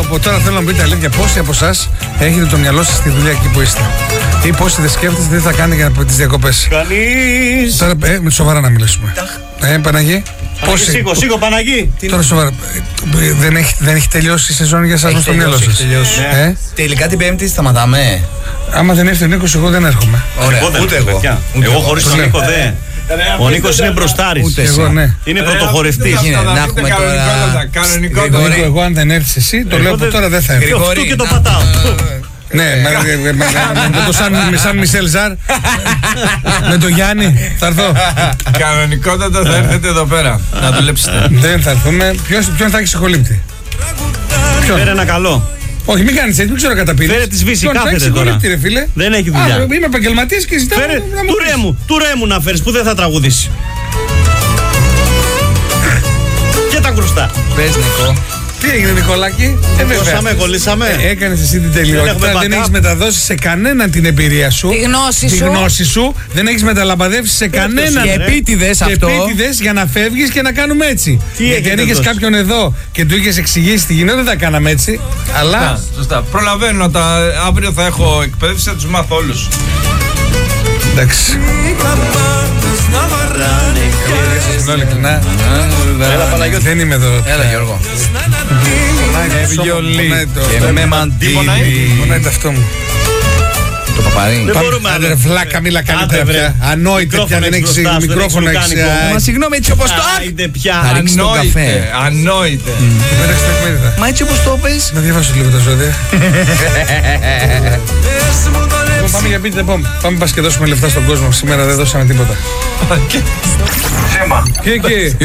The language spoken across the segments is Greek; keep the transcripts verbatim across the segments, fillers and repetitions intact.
από τώρα θέλω να μου πείτε αλήθεια, πόσοι από εσάς έχετε το μυαλό σας στη δουλειά εκεί που είστε? Ή πόσοι δεν σκέφτεστε τι θα κάνει για τις διακοπές? Κανείς. Τώρα ε, με σοβαρά να μιλήσουμε. Ε, Παναγί. Πόσοι. Σήκω, σήκω, Παναγί. Τώρα σοβαρά. Ε, δεν, έχει, δεν έχει τελειώσει η σεζόν για σας στο μυαλό σας? Ναι. Ε? Τελικά την Πέμπτη σταματάμε. Άμα δεν έρθει ο Νίκος, εγώ δεν έρχομαι. Ωραία, Εγώ δεν ούτε έρχομαι, εγώ. παιδιά. Ούτε Εγώ εγώ. χωρίς τον Νίκο δεν. Ο Νίκος είναι μπροστάρης. Ούτε Εγώ εσύ. ναι. Είναι πρωτοχορευτής. Τι γίνεται, να έχουμε τώρα. Γρηγόρη, Νίκο, εγώ αν δεν έρθεις εσύ, το λέω από τώρα δεν θα έρθω. Γρηγόρη, Αυτό και το να- πατάω. Ναι, με- με- με- με το σαν- σαν Μισελ Ζαρ. Με τον Γιάννη θα έρθω. Κανονικότατα θα έρθετε εδώ πέρα να δουλέψετε. Δεν θα έρθουμε. Ποιος, ποιον θα έχει συγχολήπτη? Φέρε ένα καλό. Όχι, μην κάνεις έτσι, μην ξέρω κατά πίνεις. Φέρε τη σβήση, Ποιον θα κάθεται έχει τώρα. συγχολήπτη, ρε φίλε? Δεν έχει Α, δουλειά. είμαι επαγγελματίας και ζητάω Φέρε να μου του πεις. Ρέμου, του Ρέμου να φέρεις που δεν θα τραγουδήσει. Και τα κρουστά. Πες Νικό. Τι έγινε, Νικολάκη? Ε, βέβαια. Κολλήσαμε, κολλήσαμε. Ε, Έκανες εσύ την τελειότητα. έχουμε Δεν backup. έχεις μεταδώσει σε κανέναν την εμπειρία σου. Τη γνώση Τη σου. γνώση σου. Δεν έχεις μεταλαμπαδεύσει σε κανέναν. Και επίτηδες Και αυτό. επίτηδες για να φεύγεις και να κάνουμε έτσι. Τι Γιατί έχετε αν είχες δώσει? κάποιον εδώ και του είχες εξηγήσει τι γινόταν, δεν θα κάναμε έτσι. Αλλά. Σωστά, σωστά. Προλαβαίνω τα. Αύριο θα έχω εκπαίδευση, θα τους μάθω όλους. Εντάξει. Λέω ειλικρινά. Έλα, Παναγιώτη. Δεν είμαι εδώ. Έλα Γιώργο. Βιολί. Και με μαντίλι. Πονάει το αυτό μου. Το παπαρί. Δεν μπορούμε Άντε άλλο. ρε βλάκα, μίλα καλύτερα Άντε, βρε. πια. Ανόητε πια, δεν έχεις μπροστά σου, δεν μικρόφωνο. έχεις έχεις, λουκάνικο. α, Μα συγγνώμη, έτσι όπως το. Άιντε πια. Θα ρίξει τον καφέ. Ανόητε, ανόητε. Πέταξε τα εφημερίδα. Μα έτσι όπως το πες. Να διαβάσω λίγο τα ζώδια. Λοιπόν, πάμε για πείτε πόμ. Πάμε πας και δώσουμε λεφτά στον κόσμο. Σήμερα δεν δώσαμε τίποτα. Και εκεί.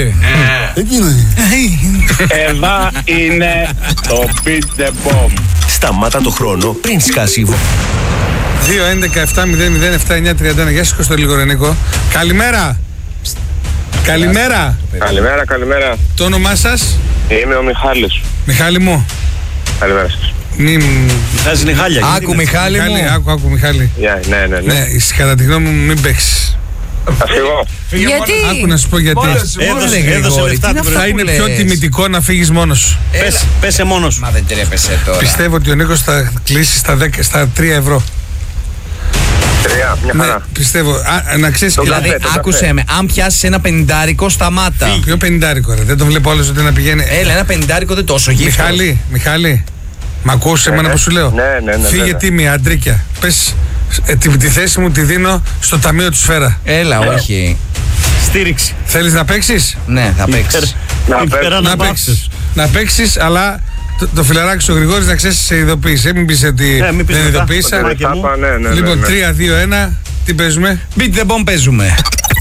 Εδώ είναι το Beat the Bomb. Σταμάτα το χρόνο πριν σκάσει η βόμβα. δύο έντεκα επτά μηδέν μηδέν επτά εννιά τριάντα ένα. Γεια σας, Κωστό λίγο ρε Νίκο. Καλημέρα. Καλημέρα. Καλημέρα, καλημέρα. Το όνομά σας? Είμαι ο Μιχάλης. Μιχάλη μου. Καλημέρα σας. Μη... Θα συνεχάλια. Άκου Μιχάλη Μιχάλη, μου. άκου, άκου Μιχάλη. Γεια, ναι, ναι, ναι. Ναι, κατά τη γνώμη μου μην παίξεις. Θα φύγω. Γιατί? Άκου να σου πω γιατί. Μόνος σου, μόνος Έδωσε, σου. έδωσε Γρηγόρη, λεφτά τι του είναι βρε. Θα είναι που πιο λες? τιμητικό να φύγεις μόνος σου. Πες, πέσε μόνος σου. Μα δεν τρέπεσαι τώρα. Πιστεύω ότι ο Νίκος θα κλείσει στα, δέκα, στα τρία ευρώ. Τρία, μια Ναι, χαρά. πιστεύω. Α, να ξέρεις, Το Δηλαδή, καφέ, το άκουσε καφέ. με, αν πιάσει ένα πενηντάρικο, σταμάτα. πιο πενηντάρικο ρε. Δεν τον βλέπω όλος ότι να πηγαίνει. Έλα, ένα πενηντάρικο δεν τόσο γύφτο. Μιχάλη, Μιχάλη, μ' ακούς εμένα ναι. που σου λέω? Ναι, ναι, ναι, Φύγε βέβαια. τίμη, αντρίκια. Πες, ε, τη, τη θέση μου τη δίνω στο ταμείο του Σφαίρα. Έλα, όχι. Στήριξη. Θέλεις να παίξεις? Ναι, θα παίξει. Να Υπέρα παίξω. να Να πάψεις. παίξεις. Να παίξεις, αλλά το, το φιλαράκι σου ο Γρηγόρης να ξέρεις σε ειδοποίησε. Μην πεις ότι Ε, μην πεις δεν μετά. ειδοποίησα. Μα Ναι, και θα μου. πάω, ναι, ναι, ναι, Λοιπόν, ναι. τρία, δύο, ένα, τι παίζουμε? Beat the bomb παίζουμε.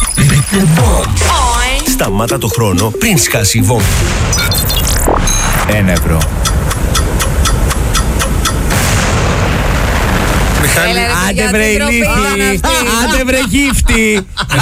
Σταμάτα το χρόνο πριν σκάσει η βόμβα. Ένα ευρώ. Μιχάλη, Έλα, ρε, Άντε παιδιά, βρε τι ντροπή ηλίθι. ήταν αυτή. Άντε βρε γύφτη.